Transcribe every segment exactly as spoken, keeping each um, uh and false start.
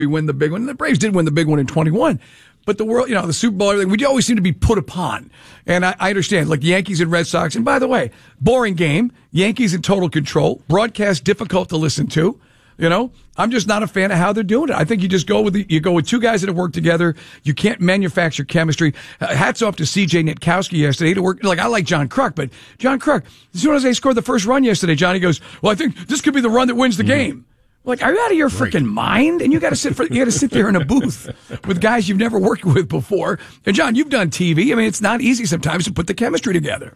we win the big one. The Braves did win the big one in twenty-one. But the world, you know, the Super Bowl, everything, we always seem to be put upon. And I, I understand, like Yankees and Red Sox. And by the way, boring game. Yankees in total control. Broadcast difficult to listen to. You know, I'm just not a fan of how they're doing it. I think you just go with the, you go with two guys that have worked together. You can't manufacture chemistry. Uh, hats off to C J Nitkowski yesterday to work. Like, I like John Kruk, but John Kruk, as soon as they scored the first run yesterday, Johnny goes, well, I think this could be the run that wins the mm-hmm. game. Like, are you out of your freaking mind? And you got to sit for, you got to sit there in a booth with guys you've never worked with before. And John, you've done T V. I mean, it's not easy sometimes to put the chemistry together.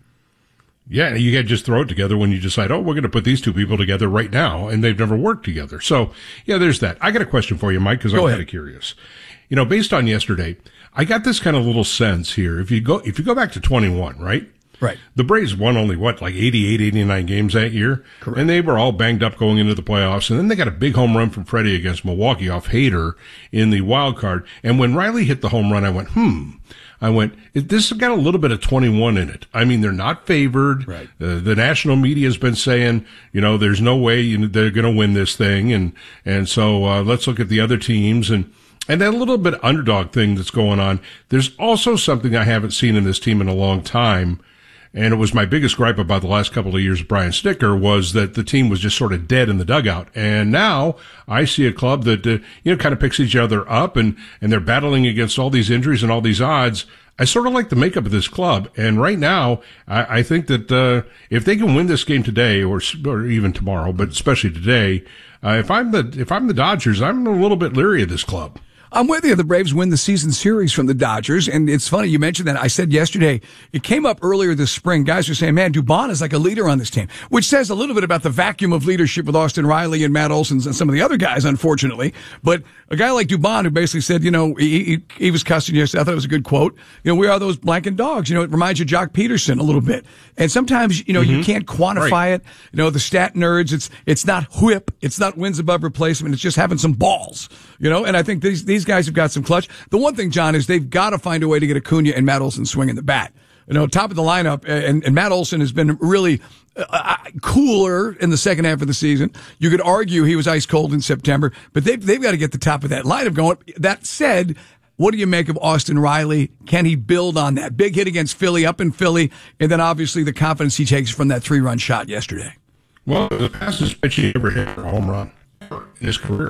Yeah, you can't just throw it together when you decide, oh, we're going to put these two people together right now, and they've never worked together. So, yeah, there's that. I got a question for you, Mike, because I'm kind of curious. You know, based on yesterday, I got this kind of little sense here. If you go, if you go back to twenty-one, right? Right. The Braves won only, what, like eighty-eight, eighty-nine games that year? Correct. And they were all banged up going into the playoffs. And then they got a big home run from Freddie against Milwaukee off Hader in the wild card. And when Riley hit the home run, I went, hmm. I went, this has got a little bit of twenty-one in it. I mean, they're not favored. Right. Uh, the national media has been saying, you know, there's no way you know, they're going to win this thing. And, and so, uh, let's look at the other teams and, and that little bit of underdog thing that's going on. There's also something I haven't seen in this team in a long time. And it was my biggest gripe about the last couple of years of Brian Snitker was that the team was just sort of dead in the dugout. And now I see a club that, uh, you know, kind of picks each other up and, and they're battling against all these injuries and all these odds. I sort of like the makeup of this club. And right now, I, I think that, uh, if they can win this game today or, or even tomorrow, but especially today, uh, if I'm the, if I'm the Dodgers, I'm a little bit leery of this club. I'm with you. The Braves win the season series from the Dodgers. And it's funny, you mentioned that. I said yesterday, it came up earlier this spring. Guys were saying, man, Dubon is like a leader on this team, which says a little bit about the vacuum of leadership with Austin Riley and Matt Olson and some of the other guys, unfortunately. But a guy like Dubon who basically said, you know, he, he, he was cussing yesterday. I thought it was a good quote. You know, we are those blanking dogs. You know, it reminds you of Jock Peterson a little bit. And sometimes, you know, mm-hmm. you can't quantify right. it. You know, the stat nerds, it's, it's not whip. It's not wins above replacement. It's just having some balls, you know, and I think these, these guys have got some clutch. The one thing, John, is they've got to find a way to get Acuna and Matt Olson swinging the bat. You know, top of the lineup, and, and Matt Olson has been really uh, cooler in the second half of the season. You could argue he was ice cold in September, but they've, they've got to get the top of that lineup going. That said, what do you make of Austin Riley? Can he build on that big hit against Philly, up in Philly, and then obviously the confidence he takes from that three-run shot yesterday? Well, the fastest pitch he ever hit for a home run in his career.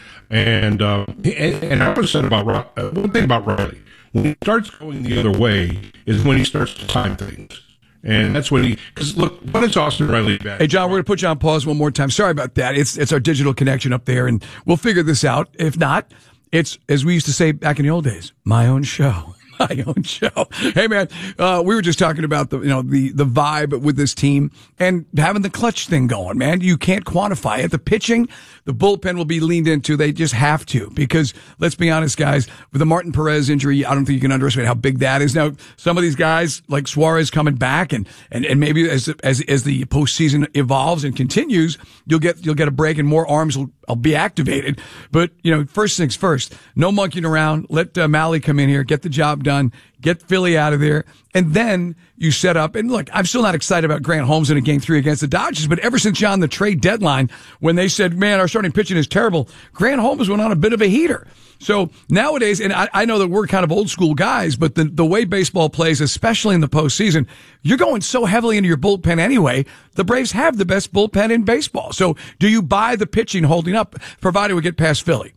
And, uh, and, and I was said about, uh, one thing about Riley, when he starts going the other way is when he starts to time things. And that's when he, because look, what is Austin Riley bad? Hey, John, we're going to put you on pause one more time. Sorry about that. It's, it's our digital connection up there, and we'll figure this out. If not, it's, as we used to say back in the old days, my own show. My own show. Hey, man, uh, we were just talking about the, you know, the, the vibe with this team and having the clutch thing going, man. You can't quantify it. The pitching, the bullpen will be leaned into. They just have to, because let's be honest, guys, with the Martin Perez injury, I don't think you can underestimate how big that is. Now, some of these guys like Suarez coming back and, and, and maybe as, as, as the postseason evolves and continues, you'll get, you'll get a break and more arms will, will be activated. But, you know, first things first, no monkeying around. Let uh, Malley come in here, get the job done. Done, get Philly out of there, and then you set up. And look, I'm still not excited about Grant Holmes in a game three against the Dodgers, but ever since John, the trade deadline, when they said, man, our starting pitching is terrible, Grant Holmes went on a bit of a heater. So nowadays, and I, I know that we're kind of old school guys, but the, the way baseball plays, especially in the postseason, you're going so heavily into your bullpen anyway. The Braves have the best bullpen in baseball. So do you buy the pitching holding up, provided we get past Philly?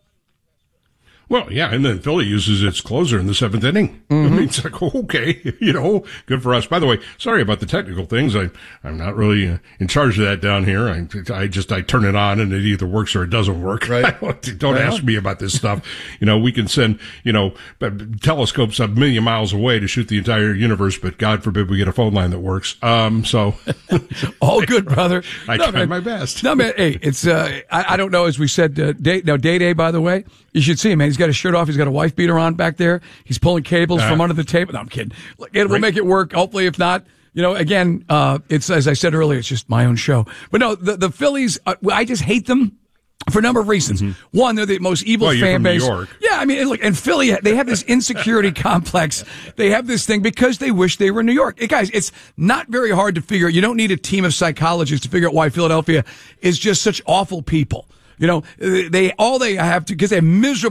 Well, yeah, and then Philly uses its closer in the seventh inning. Mm-hmm. I mean, it's like, okay, you know, good for us. By the way, sorry about the technical things. I, I'm not really uh, in charge of that down here. I, I just, I turn it on and it either works or it doesn't work. Right. don't don't right ask on. me about this stuff. You know, we can send, you know, telescopes a million miles away to shoot the entire universe, but God forbid we get a phone line that works. Um, so. All good, brother. I no, tried man. my best. No, man, hey, it's, uh, I, I don't know, as we said, uh, day, no, Day Day, by the way, you should see him, man. He's got his shirt off. He's got a wife beater on back there. He's pulling cables uh, from under the table. No, I'm kidding. It will right. make it work. Hopefully, if not, you know, again, uh, it's, as I said earlier, it's just my own show. But no, the, the Phillies, uh, I just hate them for a number of reasons. Mm-hmm. One, they're the most evil well, fan base. New York. Yeah, I mean, look, and Philly, they have this insecurity complex. They have this thing because they wish they were in New York. Hey, guys, it's not very hard to figure. You don't need a team of psychologists to figure out why Philadelphia is just such awful people. You know, they all they have to because they have miserable.